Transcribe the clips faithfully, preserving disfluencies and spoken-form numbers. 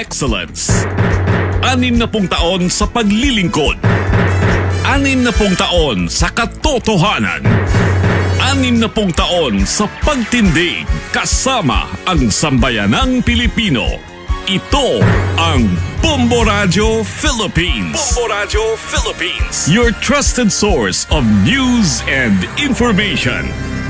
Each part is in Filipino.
excellence. Anim na pung taon sa paglilingkod. Anim na pung taon sa katotohanan. Anim na pung taon sa pagtindig kasama ang sambayanang Pilipino. Ito ang Bombo Radio Philippines. Bombo Radio Philippines. Your trusted source of news and information.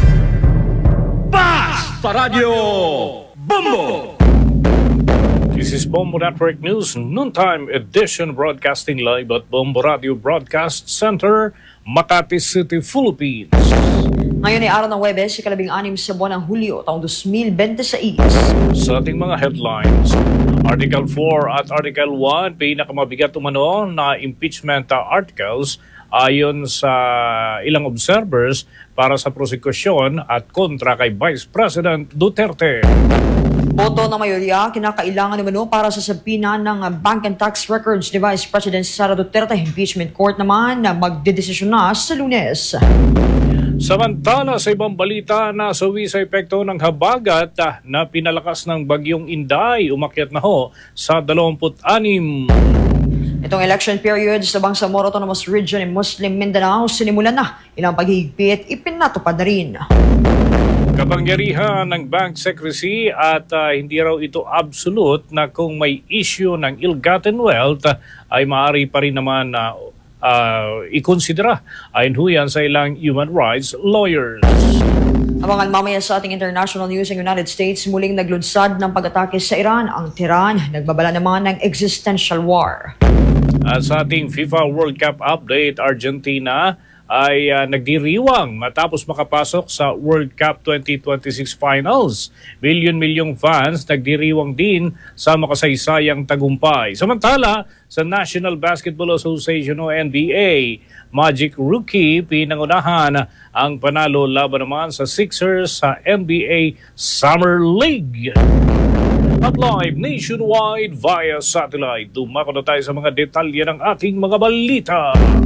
Basta Radio Bombo! This is Bombo Network News, noontime edition, broadcasting live at Bombo Radio Broadcast Center, Makati City, Philippines. Ngayon ay araw ng Huwebes, ikalabing anim sa buwan ng Hulyo, taong two thousand twenty-six. Sa ating mga headlines, Article four at Article one, pinakamabigat umano na impeachment articles ayon sa ilang observers para sa prosekusyon at kontra kay Vice President Duterte. Boto ng mayorya, kinakailangan naman para sa sabinan ng bank and tax records ni Vice President Sara Duterte. Impeachment court naman na magdedesisyon na sa Lunes. Samantala, sa ibang balita, nasawi sa epekto ng habagat na pinalakas ng bagyong Inday, umakyat na ho sa dalawampu't anim. Itong election period sa Bangsamoro Autonomous Region in Muslim Mindanao, sinimulan na ilang paghihigpit, ipinatupad na rin. Kapangyarihan ng bank secrecy at uh, hindi raw ito absolute na kung may issue ng ill-gotten wealth uh, ay maaari pa rin naman uh, uh, ikonsidera ayon ho yan sa ilang human rights lawyers. Abangan mamaya sa ating international news ng United States, muling naglunsad ng pag-atake sa Iran. Ang Tehran nagbabala naman ng existential war. At sa ating FIFA World Cup update, Argentina ay uh, nagdiriwang matapos makapasok sa World Cup twenty twenty-six finals. Milyon-milyong fans nagdiriwang din sa makasaysayang tagumpay. Samantala, sa National Basketball Association o N B A, Magic Rookie pinangunahan ang panalo laban naman sa Sixers sa N B A Summer League. At live nationwide via satellite, dumako na tayo sa mga detalye ng ating mga balita.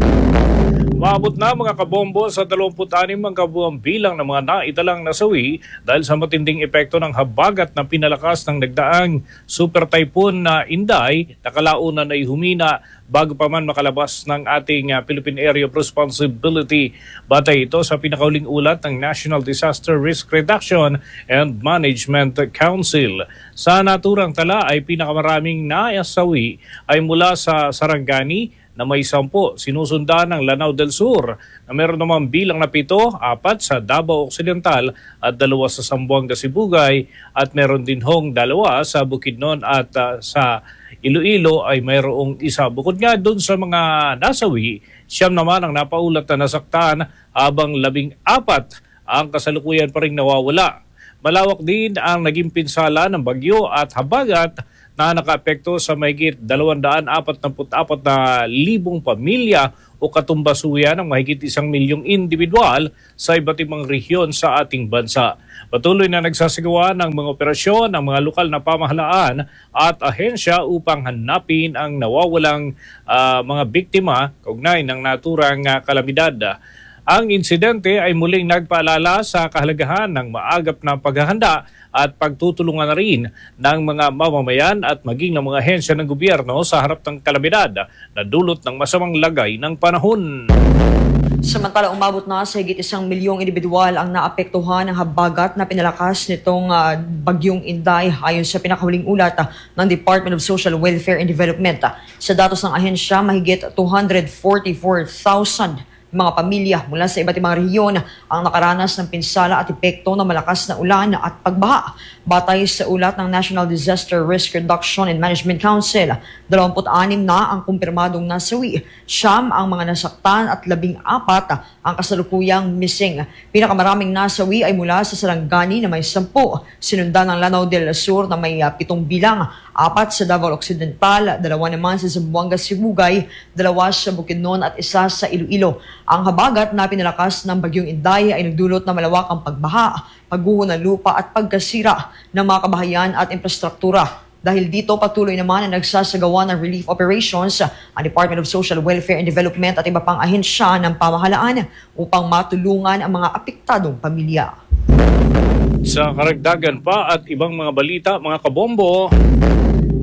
Maabot na mga kabombo sa dalawampu't anim ang kabuang bilang ng mga naitalang nasawi dahil sa matinding epekto ng habagat na pinalakas ng nagdaang super typhoon na Inday na kalaunan ay humina bago pa man makalabas ng ating uh, Philippine Area of Responsibility. Batay ito sa pinakauling ulat ng National Disaster Risk Reduction and Management Council. Sa naturang tala ay pinakamaraming nasawi ay mula sa Sarangani na may sampo, sinusundan ng Lanao del Sur na meron naman bilang na pito, apat sa Davao Occidental at dalawa sa Zamboanga Sibugay at meron din hong dalawa sa Bukidnon at uh, sa Iloilo ay mayroong isa. Bukod nga doon sa mga nasawi, siyam naman ang napaulat na nasaktan habang labing apat ang kasalukuyan pa rin nawawala. Malawak din ang naging pinsala ng bagyo at habagat na nakaapekto sa mahigit dalawang daan apat na apat na libong pamilya o katumbasuyan ng mahigit isang milyong individual sa iba't ibang rehiyon sa ating bansa. Patuloy na nagsasagawa ng mga operasyon ng mga lokal na pamahalaan at ahensya upang hanapin ang nawawalang uh, mga biktima kaugnay ng naturang uh, kalamidad. Ang insidente ay muling nagpaalala sa kahalagahan ng maagap na paghahanda at pagtutulungan na rin ng mga mamamayan at maging ng mga ahensya ng gobyerno sa harap ng kalamidad na dulot ng masamang lagay ng panahon. Samantala, umabot na sa higit isang milyong individual ang naapektuhan ng habagat na pinalakas nitong uh, bagyong Inday ayon sa pinakahuling ulat uh, ng Department of Social Welfare and Development. Uh, sa datos ng ahensya, mahigit two hundred forty-four thousand mga pamilya mula sa iba't ibang rehiyon ang nakaranas ng pinsala at epekto ng malakas na ulan at pagbaha. Batay sa ulat ng National Disaster Risk Reduction and Management Council, dalawampu't anim na ang kumpirmadong nasawi, siyam ang mga nasaktan at labing apat ang kasalukuyang missing. Pinakamaraming nasawi ay mula sa Sarangani na may sampu, sinundan ng Lanao del Sur na may uh, pitong bilang, apat sa Davao Occidental, dalawa naman sa Zamboanga Sibugay, dalawa sa Bukidnon at isa sa Iloilo. Ang habagat na pinalakas ng bagyong Inday ay nagdulot ng malawakang pagbaha, pagguho ng lupa at pagkasira ng mga kabahayan at infrastruktura. Dahil dito, patuloy naman na nagsasagawa ng relief operations ang Department of Social Welfare and Development at iba pang ahensya ng pamahalaan upang matulungan ang mga apektadong pamilya. Sa karagdagan pa at ibang mga balita, mga kabombo,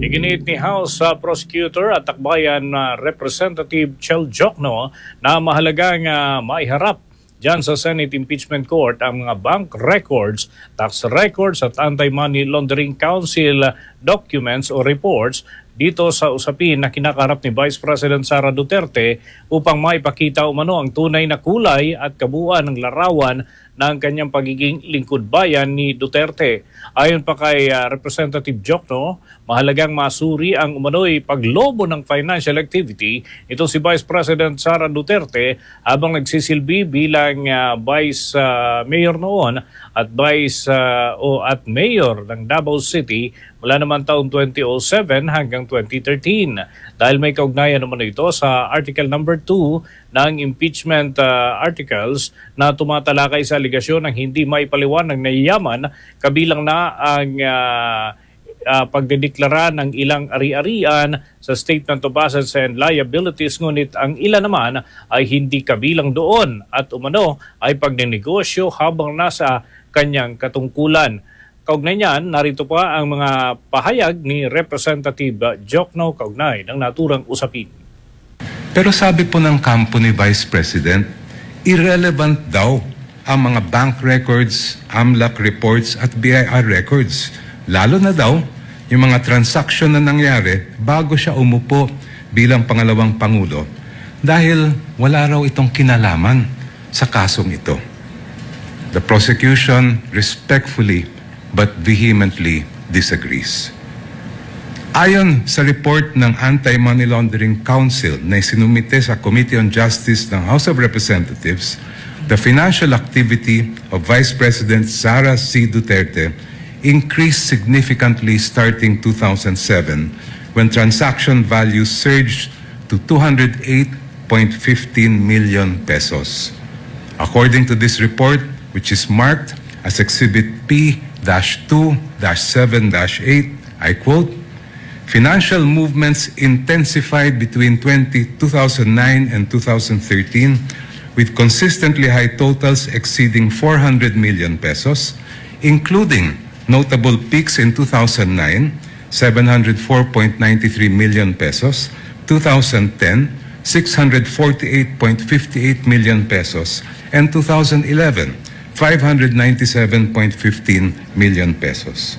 Iginiit ni House uh, Prosecutor at Takbayan na uh, Representative Chel Jokno na mahalagang uh, maiharap dyan sa Senate Impeachment Court ang mga bank records, tax records at Anti-Money Laundering Council documents o reports dito sa usapin na kinakarap ni Vice President Sara Duterte upang maipakita umano ang tunay na kulay at kabuuan ng larawan ng kanyang pagiging lingkod bayan ni Duterte. Ayon pa kay uh, Representative Jokno, mahalagang masuri ang umano'y paglobo ng financial activity ito si Vice President Sara Duterte habang nagsisilbi bilang uh, Vice uh, Mayor noon at Vice uh, o at Mayor ng Davao City mula naman taong twenty oh seven hanggang twenty thirteen. Dahil may kaugnayan naman ito sa Article number two ng impeachment uh, articles na tumatalakay sa aligasyon ng hindi maipaliwanag na yaman kabilang na ang uh, uh, pagdedeklara ng ilang ari-arian sa Statement of Assets and Liabilities, ngunit ang ilan naman ay hindi kabilang doon at umano ay pagnenegosyo habang nasa kanyang katungkulan. Kaugnay niyan, narito pa ang mga pahayag ni Representative Jokno kaugnay ng naturang usapin. Pero sabi po ng kampo ni Vice President, irrelevant daw ang mga bank records, AMLAC reports at B I R records. Lalo na daw yung mga transaksyon na nangyari bago siya umupo bilang pangalawang Pangulo dahil wala raw itong kinalaman sa kasong ito. The prosecution respectfully but vehemently disagrees. Ayon sa report ng Anti-Money Laundering Council na isinumite sa Committee on Justice ng House of Representatives, the financial activity of Vice President Sara C. Duterte increased significantly starting two thousand seven when transaction values surged to two hundred eight point one five million pesos. According to this report, which is marked as Exhibit P two seven eight, I quote, financial movements intensified between two thousand nine and two thousand thirteen with consistently high totals exceeding four hundred million pesos, including notable peaks in two thousand nine, seven hundred four point nine three million pesos, two thousand ten, six hundred forty-eight point five eight million pesos, and two thousand eleven, five hundred ninety-seven point one five million pesos.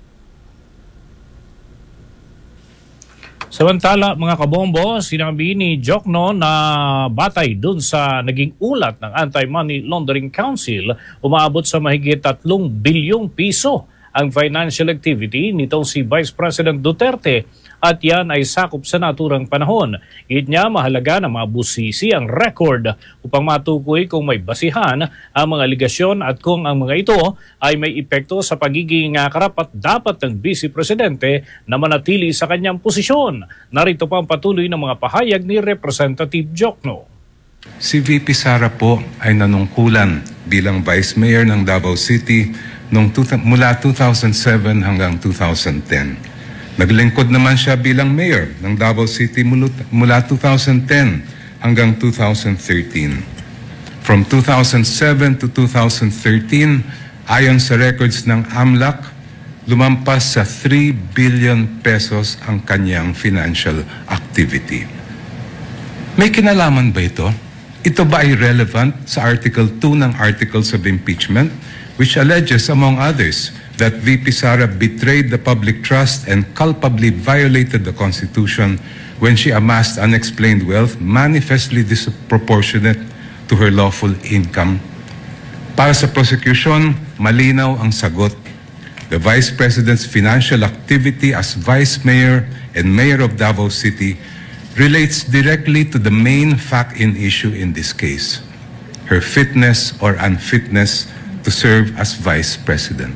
Samantala, mga kabombo, sinabi ni Jokno na batay dun sa naging ulat ng Anti-Money Laundering Council, umaabot sa mahigit tatlong bilyong piso ang financial activity nitong si Vice President Duterte at yan ay sakop sa naturang panahon. Git niya mahalaga na mabusisi ang record upang matukoy kung may basihan ang mga aligasyon at kung ang mga ito ay may epekto sa pagiging karapat-dapat ng Vice Presidente na manatili sa kanyang posisyon. Narito pa ang patuloy ng mga pahayag ni Representative Jokno. Si V P Sara po ay nanungkulan bilang Vice Mayor ng Davao City nung mula two thousand seven hanggang two thousand ten. Naglingkod naman siya bilang mayor ng Davao City mula two thousand ten hanggang two thousand thirteen. From two thousand seven to two thousand thirteen, ayon sa records ng AMLAC, lumampas sa three billion pesos ang kanyang financial activity. May kinalaman ba ito? Ito ba ay relevant sa Article two ng Articles of Impeachment, which alleges, among others, that V P Sara betrayed the public trust and culpably violated the Constitution when she amassed unexplained wealth manifestly disproportionate to her lawful income? Para sa prosecution, malinaw ang sagot. The Vice President's financial activity as Vice Mayor and Mayor of Davao City relates directly to the main fact in issue in this case, her fitness or unfitness to serve as Vice President.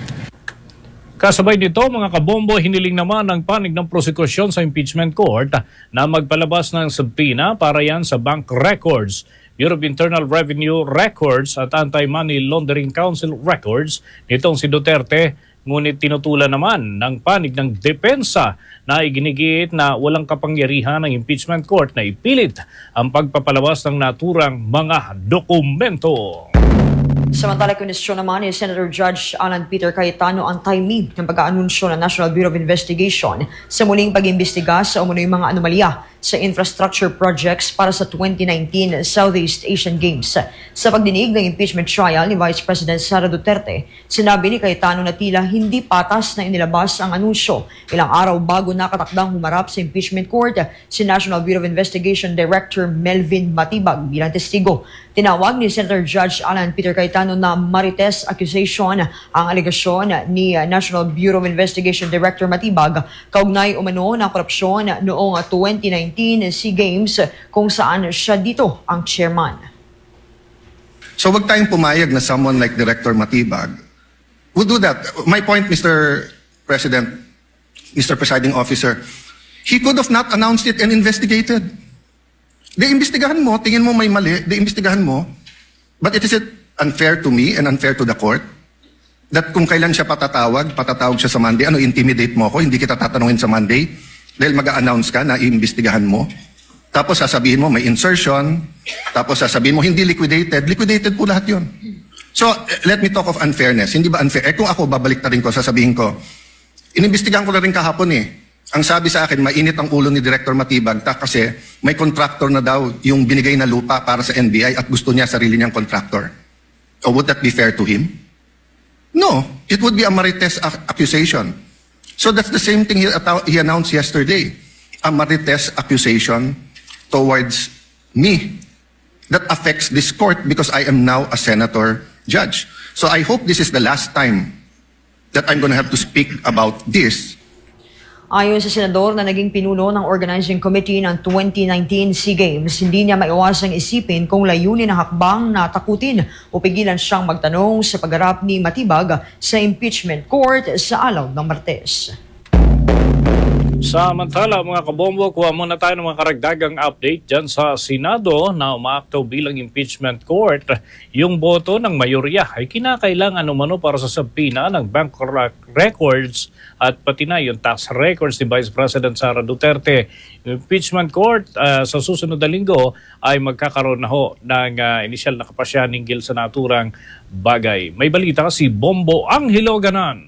Kasabay nito, mga kabombo, hiniling naman ng panig ng prosekusyon sa impeachment court na magpalabas ng subpoena para yan sa bank records, Bureau of Internal Revenue records at Anti-Money Laundering Council records nitong si Duterte. Ngunit tinutulan naman ng panig ng depensa na iginigiit na walang kapangyarihan ng impeachment court na ipilit ang pagpapalabas ng naturang mga dokumento. Samantala, kondisyon naman ni Senator Judge Alan Peter Cayetano ang timing ng pag-aanunsyo ng National Bureau of Investigation sa muling pag-imbestiga sa umunoy mga anomalya sa infrastructure projects para sa twenty nineteen Southeast Asian Games. Sa pagdinig ng impeachment trial ni Vice President Sara Duterte, sinabi ni Cayetano na tila hindi patas na inilabas ang anunsyo. Ilang araw bago nakatakdang humarap sa impeachment court si National Bureau of Investigation Director Melvin Matibag bilang testigo. Tinawag ni Senator Judge Alan Peter Cayetano na marites accusation ang alegasyon ni National Bureau of Investigation Director Matibag kaugnay umano ng korupsyon noong twenty nineteen SEA Games kung saan siya dito ang chairman. So wag tayong pumayag na someone like Director Matibag would do that. My point, Mister President, Mister Presiding Officer, he could have not announced it and investigated. De-imbestigahan mo, tingin mo may mali, de-imbestigahan mo. But it is it unfair to me and unfair to the court that kung kailan siya patatawag, patatawag siya sa Monday, ano, intimidate mo ako, hindi kita tatanungin sa Monday dahil mag-a-announce ka na iimbestigahan mo. Tapos sasabihin mo may insertion, tapos sasabihin mo hindi liquidated, liquidated po lahat yun. So let me talk of unfairness. Hindi ba unfair? Eh kung ako babalik na rin ko, sasabihin ko, inimbestigahan ko na rin kahapon eh. Ang sabi sa akin, mainit ang ulo ni Director Matibag ta kasi may contractor na daw yung binigay na lupa para sa N B I at gusto niya sarili niyang contractor. So would that be fair to him? No, it would be a marites accusation. So that's the same thing he, he announced yesterday, a marites accusation towards me that affects this court because I am now a senator judge. So I hope this is the last time that I'm going to have to speak about this. Ayon sa senador na naging pinuno ng organizing committee ng twenty nineteen SEA Games, hindi niya maiwasang isipin kung layunin ng hakbang na takutin o pigilan siyang magtanong sa pagharap ni Matibag sa impeachment court sa araw ng Martes. Samantala mga kabombo, kuha muna tayo ng mga karagdagang update dyan sa Senado na umaaktaw bilang impeachment court. Yung boto ng mayorya ay kinakailangan umano para sa subpoena ng bank records at pati na yung tax records ni Vice President Sara Duterte. Yung impeachment court uh, sa susunod na linggo ay magkakaroon na ho ng uh, inisyal na kapasyahan hinggil sa naturang bagay. May balita si Bombo Anghiloganan.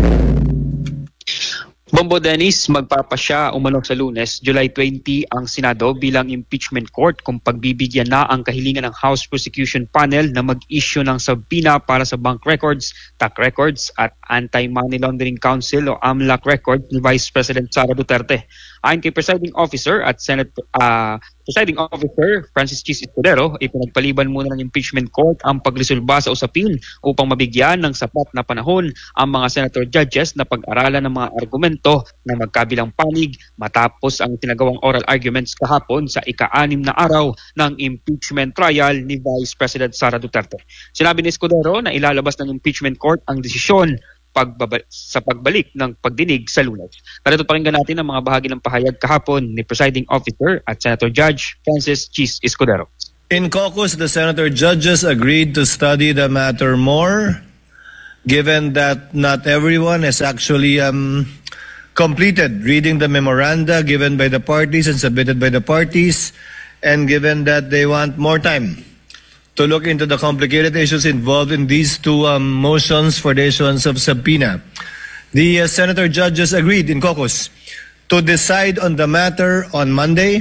Bombo Dennis, magpapasya umano sa Lunes, July twentieth ang Senado bilang impeachment court kung pagbibigyan na ang kahilingan ng House Prosecution Panel na mag-issue ng subpoena para sa bank records, tax records at Anti-Money Laundering Council o AMLAC record ni Vice President Sara Duterte. Ayon kay Presiding Officer at Senate uh, Presiding Officer Francis Chis Escudero, ipinagpaliban muna ng impeachment court ang paglisulba sa usapin upang mabigyan ng sapat na panahon ang mga senator judges na pag-aralan ng mga argumento na magkabilang panig matapos ang tinagawang oral arguments kahapon sa ika-anim na araw ng impeachment trial ni Vice President Sara Duterte. Sinabi ni Escudero na ilalabas ng impeachment court ang desisyon pagbaba- sa pagbalik ng pagdinig sa Lunes. Narito pakinggan natin ang mga bahagi ng pahayag kahapon ni Presiding Officer at Senator Judge Francis Chis Escudero. In caucus, the senator judges agreed to study the matter more, given that not everyone has actually um, completed reading the memoranda given by the parties and submitted by the parties, and given that they want more time to look into the complicated issues involved in these two um, motions for the issuance of subpoena. The uh, senator judges agreed in caucus to decide on the matter on Monday,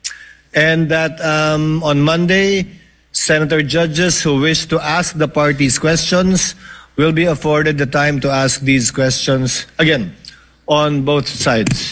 and that um, on Monday, senator judges who wish to ask the parties questions will be afforded the time to ask these questions again on both sides.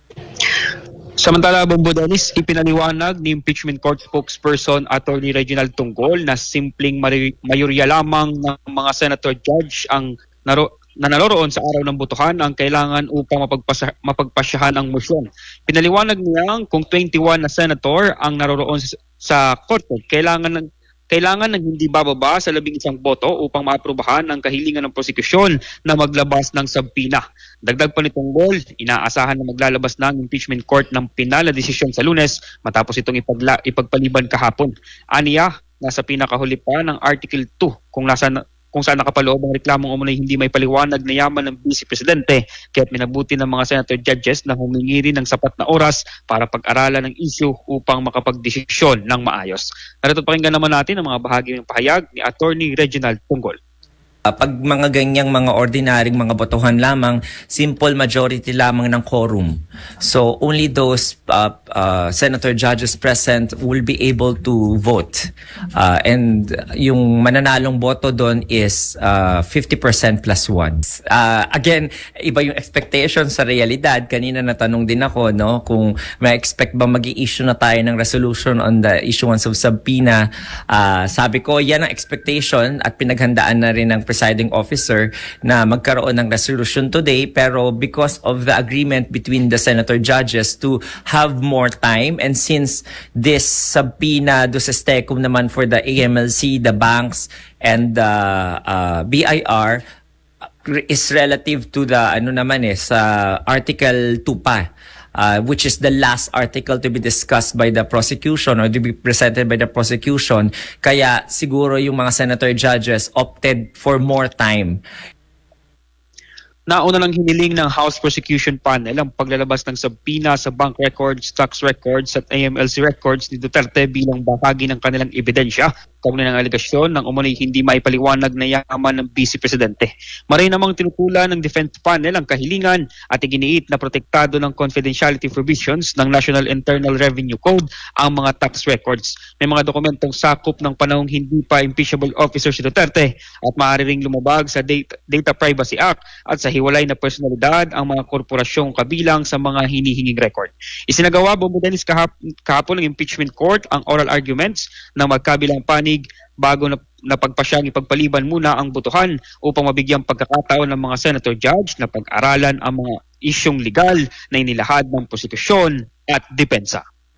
Samantala, Bombo Dennis, ipinaliwanag ni impeachment court spokesperson Attorney Reginald Tunggol na simpleng mayorya lamang ng mga senator judge ang naro na naroroon sa araw ng botohan ang kailangan upang mapagpasa mapagpasyahan ang motion. Pinaliwanag niya kung twenty-one na senator ang naroroon sa, sa korte, kailangan ng Kailangan ng hindi bababa sa labing isang boto upang maaprubahan ang kahilingan ng prosekusyon na maglabas ng subpoena. Dagdag pa ni Tunggol, inaasahan na maglalabas ng impeachment court ng pinal na desisyon sa Lunes matapos itong ipagla, ipagpaliban kahapon. Aniya, nasa pinakahuli pa ng Article two kung nasa kung saan nakapaloob ang reklamong umunay hindi may paliwanag na yaman ng Vice Presidente, kaya't minabuti ng mga senator judges na humingi rin ng sapat na oras para pag-aralan ng issue upang makapagdesisyon ng maayos. Narito pakinggan naman natin ang mga bahagi ng pahayag ni Attorney Reginald Punggol. Uh, pag mga ganyang mga ordinaryong mga botohan lamang, simple majority lamang ng quorum. So only those uh, uh, senator judges present will be able to vote. Uh, and yung mananalong boto doon is uh, fifty percent plus one. Uh, again, iba yung expectation sa realidad. Kanina natanong din ako, no, kung may expect ba mag-i-issue na tayo ng resolution on the issuance of subpoena. Uh, sabi ko, yan ang expectation at pinaghandaan na rin ng presiding officer na magkaroon ng resolution today, pero because of the agreement between the senator judges to have more time, and since this subpoena do sestecum naman for the A M L C, the banks, and the uh, B I R is relative to the ano naman eh sa Article two pa. Uh, which is the last article to be discussed by the prosecution or to be presented by the prosecution. Kaya siguro yung mga senator judges opted for more time. Nauna lang hiniling ng House Prosecution Panel ang paglalabas ng subpoena sa bank records, tax records at A M L C records ni Duterte bilang bahagi ng kanilang ebidensya kaugnay ng aligasyon ng umunay hindi maipaliwanag na yaman ng Vice Presidente. Maray namang tinutulan ng Defense Panel ang kahilingan at iginiit na protektado ng confidentiality provisions ng National Internal Revenue Code ang mga tax records. May mga dokumentong sakop ng panahong hindi pa impeachable officer si Duterte at maaari ring lumabag sa Data, Data Privacy Act at sa hiwalay na personalidad ang mga korporasyong kabilang sa mga hinihinging record. Isinagawa bumudanis kahap, kahapon ng impeachment court ang oral arguments ng magkabilang panig bago na napagpasyang ipagpaliban muna ang botohan upang mabigyang pagkakataon ng mga senator judge na pag-aralan ang mga isyong legal na inilahad ng prosekusyon at depensa.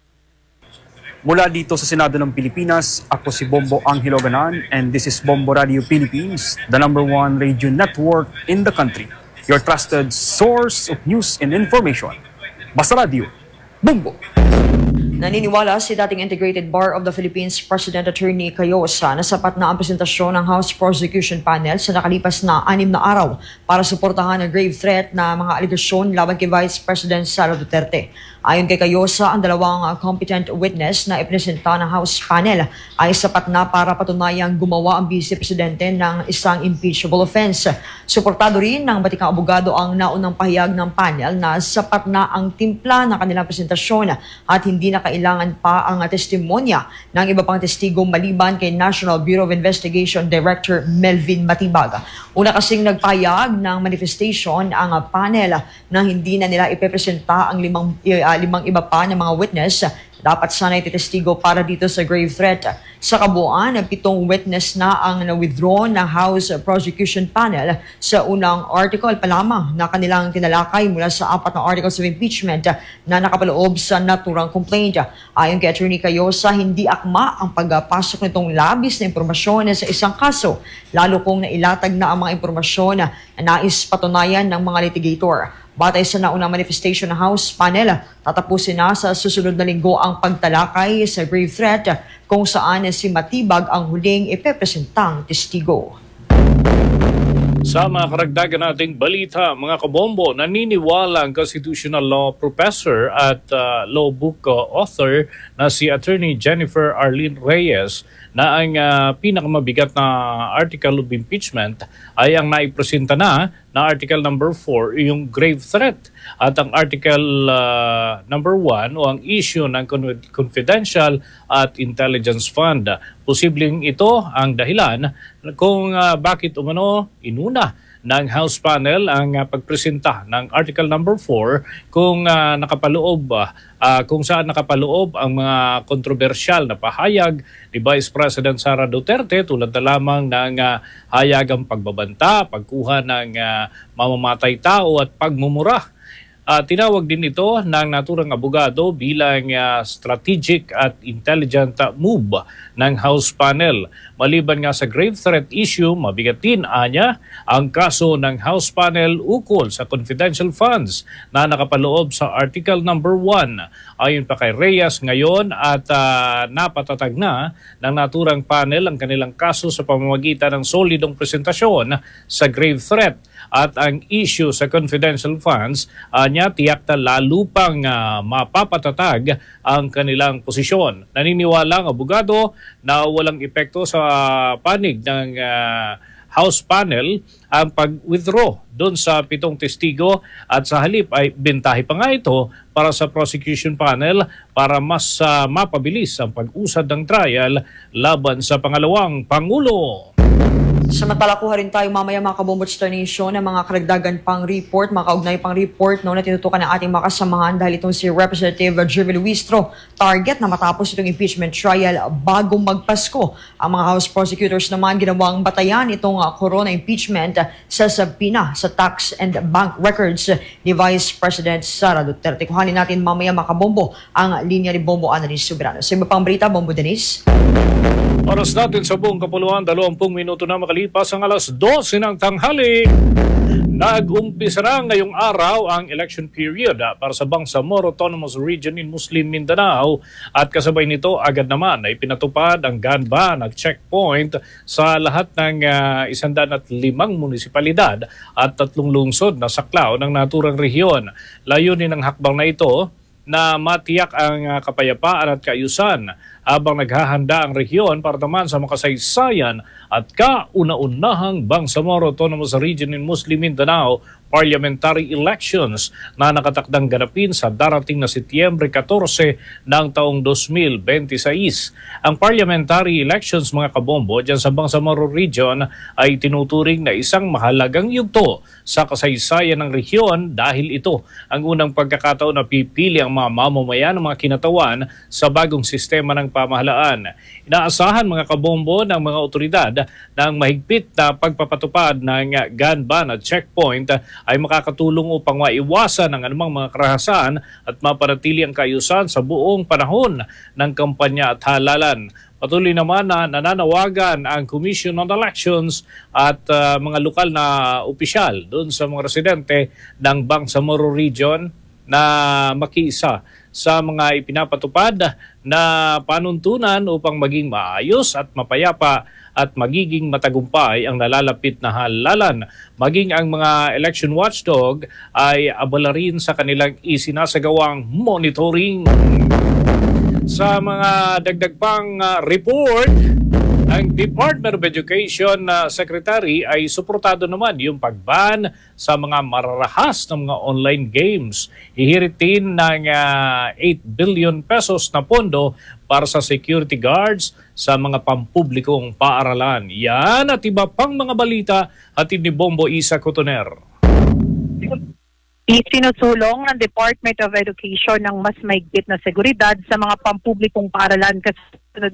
Mula dito sa Senado ng Pilipinas, ako si Bombo Angelo Ganan and this is Bombo Radio Philippines, the number one radio network in the country. Your trusted source of news and information. Basta Radio, Bombo! Naniniwala si dating Integrated Bar of the Philippines President Attorney Cayosa na sapat na ang presentasyon ng House Prosecution Panel sa nakalipas na anim na araw para suportahan ang grave threat na mga aligasyon laban kay Vice President Sara Duterte. Ayon kay Cayosa, ang dalawang uh, competent witness na ipresenta ng House Panel ay sapat na para patunayang gumawa ang Vice Presidente ng isang impeachable offense. Suportado rin ng batikang abogado ang naunang pahayag ng panel na sapat na ang timpla ng kanilang presentasyon at hindi na kailangan pa ang testimonya ng iba pang testigo maliban kay National Bureau of Investigation Director Melvin Matibag. Una kasing nagpahayag ng manifestation ang panel na hindi na nila ipepresenta ang limang, uh, limang iba pa ng mga witness dapat sana'y testigo para dito sa grave threat. Sa kabuuan, pitong witness na ang na-withdraw ng House Prosecution Panel sa unang article pa lamang na kanilang tinalakay mula sa apat na articles of impeachment na nakapaloob sa naturang complaint. Ayon kay Attorney Cayosa, hindi akma ang pagpasok nitong labis na impormasyon sa isang kaso, lalo kung nailatag na ang mga impormasyon na nais patunayan ng mga litigator. Batay sa naunang manifestation ng House Panel, tatapusin na sa susunod na linggo ang pagtalakay sa grave threat kung saan si Matibag ang huling ipepresentang testigo. Sa mga karagdagan nating balita, mga kabombo, naniniwala ang constitutional law professor at uh, law book uh, author na si Attorney Jennifer Arlene Reyes na ang uh, pinakamabigat na article of impeachment ay ang naipresenta na na article number four, yung grave threat. At ang article uh, number one o ang issue ng confidential at intelligence fund. Posibleng ito ang dahilan kung uh, bakit umano inuna ng House Panel ang uh, pagpresenta ng article number four kung uh, nakapaloob uh, uh, kung saan nakapaloob ang mga kontrobersyal na pahayag ni Vice President Sara Duterte tulad na lamang ng uh, hayagang pagbabanta, pagkuha ng uh, mamamatay tao at pagmumura Uh, tinawag din ito ng naturang abogado bilang uh, strategic at intelligent uh, move ng House panel. Maliban nga sa grave threat issue, mabigatin anya ang kaso ng House panel ukol sa confidential funds na nakapaloob sa Article number one. Ayon pa kay Reyes ngayon at uh, napatatag na ng naturang panel ang kanilang kaso sa pamamagitan ng solidong presentasyon sa grave threat. At ang issue sa confidential funds, uh, niya tiyak na lalo pang uh, mapapatatag ang kanilang posisyon. Naniniwala ang abogado na walang epekto sa panig ng uh, House panel ang pag-withdraw doon sa pitong testigo at sa halip ay bentahe pa nga ito para sa prosecution panel para mas uh, mapabilis ang pag-usad ng trial laban sa pangalawang Pangulo. Samantala, kuha rin tayo mamaya mga Kabombo Star Nation ng mga karagdagan pang report, mga kaugnay pang report no, na tinutukan ng ating makasamahan dahil itong si Representative Jervy Luistro. Target na matapos itong impeachment trial bago magpasko. Ang mga House prosecutors naman ginawang batayan itong uh, corona impeachment uh, sa sabina sa tax and bank records uh, ni Vice President Sara Duterte. Kuhanin natin mamaya mga Kabombo ang linya ni Bombo Annalise Soberano. Sa iba pang berita, Bombo Denise. Oras natin sa buong kapuluan, dalawampung minuto na makalipas ang alas dose ng tanghali. Nag-umpisa na ngayong araw ang election period ah, para sa Bangsamoro Autonomous Region in Muslim Mindanao at kasabay nito agad naman ay pinatupad ang gun ban at checkpoint sa lahat ng uh, isandan at limang munisipalidad at tatlong lungsod na saklaw ng naturang rehiyon. Layunin ng hakbang na ito na matiyak ang uh, kapayapaan at kaayusan habang naghahanda ang rehiyon para naman sa makasaysayan at kauna-unahang Bangsamoro Autonomous Region in Muslim Mindanao parliamentary elections na nakatakdang ganapin sa darating na Setyembre fourteen ng taong two thousand twenty-six. Ang parliamentary elections mga Kabombo dyan sa Bangsamoro Region ay tinuturing na isang mahalagang yugto sa kasaysayan ng rehiyon dahil ito ang unang pagkakataon na pipili ang mga mamamayan ng mga kinatawan sa bagong sistema ng pamahalaan. Inaasahan mga Kabombo ng mga otoridad ng mahigpit na pagpapatupad ng gun ban at checkpoint ay makakatulong upang maiwasan ang anumang mga karahasan at mapanatili ang kaayusan sa buong panahon ng kampanya at halalan. Patuloy naman na nananawagan ang Commission on Elections at uh, mga lokal na opisyal doon sa mga residente ng Bangsamoro Region na makiisa sa mga ipinapatupad na panuntunan upang maging maayos at mapayapa at magiging matagumpay ang nalalapit na halalan. Maging ang mga election watchdog ay abala rin sa kanilang isinasagawang monitoring. Sa mga dagdag pang uh, report, ang Department of Education uh, Secretary ay suportado naman yung pagban sa mga mararahas ng mga online games. Hihiritin ng uh, eight billion pesos na pondo para sa security guards sa mga pampublikong paaralan. Yan at iba pang mga balita hatid ni Bombo Isa Cotoner. Isinusulong ng Department of Education ng mas mahigpit na seguridad sa mga pampublikong paaralan kasi